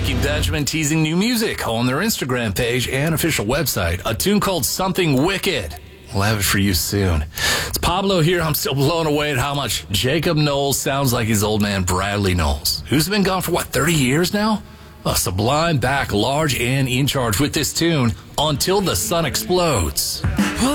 Breaking Benjamin teasing new music on their Instagram page and official website. A tune called Something Wicked. We'll have it for you soon. It's Pablo here. I'm still blown away at how much Jacob Knowles sounds like his old man Bradley Knowles, who's been gone for, 30 years now? Sublime back, large and in charge with this tune, Until the Sun Explodes.